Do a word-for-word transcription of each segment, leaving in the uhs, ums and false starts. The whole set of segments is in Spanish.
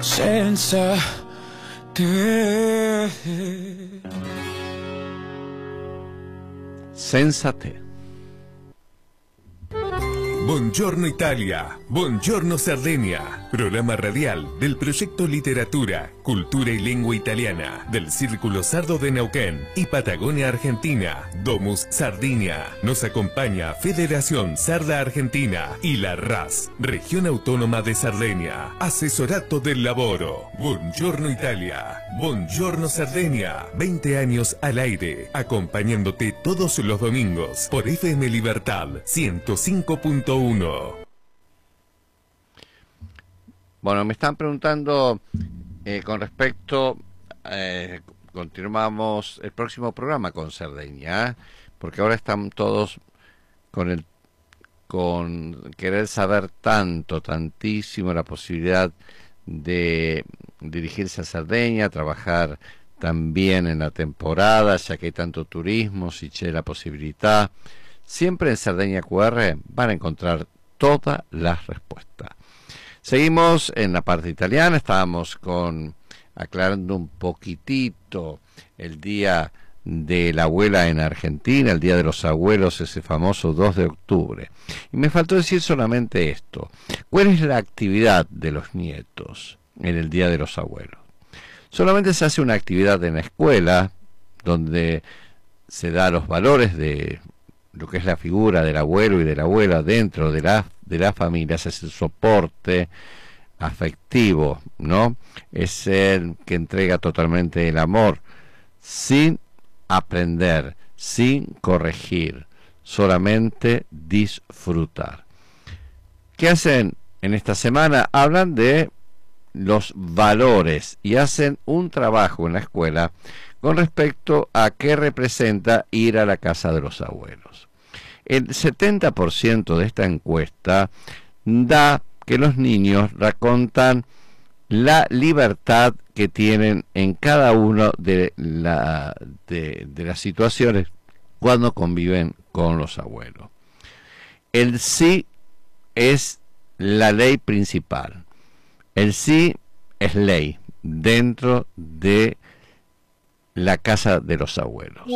senza te. Senza te. Buongiorno Italia, Buongiorno Sardegna, programa radial del proyecto Literatura, Cultura y Lengua Italiana del Círculo Sardo de Neuquén y Patagonia Argentina, Domus Sardinia. Nos acompaña Federación Sarda Argentina y la R A S, Región Autónoma de Sardegna, Asesorato del Laboro. Buongiorno Italia, Buongiorno Sardegna, veinte años al aire, acompañándote todos los domingos por F M Libertad ciento cinco punto uno. Bueno, me están preguntando eh, con respecto, eh, continuamos el próximo programa con Sardegna, ¿eh? Porque ahora están todos con el con querer saber tanto, tantísimo la posibilidad de dirigirse a Sardegna, trabajar también en la temporada, ya que hay tanto turismo, si c'è la posibilidad. Siempre en Sardegna Q R van a encontrar todas las respuestas. Seguimos en la parte italiana, estábamos con aclarando un poquitito el día de la abuela en Argentina, el día de los abuelos, ese famoso dos de octubre. Y me faltó decir solamente esto: ¿cuál es la actividad de los nietos en el día de los abuelos? Solamente se hace una actividad en la escuela donde se da los valores de lo que es la figura del abuelo y de la abuela dentro de la, de la familia, es el soporte afectivo, ¿no? Es el que entrega totalmente el amor, sin aprender, sin corregir, solamente disfrutar. ¿Qué hacen en esta semana? Hablan de los valores y hacen un trabajo en la escuela con respecto a qué representa ir a la casa de los abuelos. El setenta por ciento de esta encuesta da que los niños racontan la libertad que tienen en cada una de, la, de, de las situaciones cuando conviven con los abuelos. El sí es la ley principal. El sí es ley dentro de la casa de los abuelos.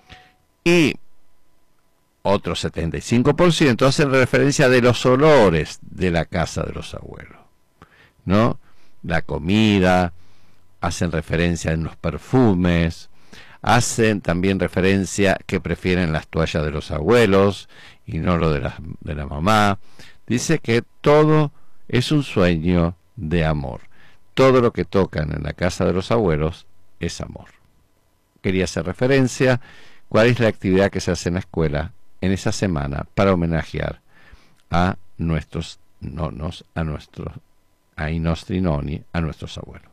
Y otro setenta y cinco por ciento hacen referencia de los olores de la casa de los abuelos, ¿no? La comida, hacen referencia en los perfumes, hacen también referencia que prefieren las toallas de los abuelos y no lo de la, de la mamá. Dice que todo es un sueño de amor. Todo lo que tocan en la casa de los abuelos es amor. Quería hacer referencia cuál es la actividad que se hace en la escuela en esa semana para homenajear a nuestros nonos, a nuestros, ai nostri nonni, a nuestros abuelos.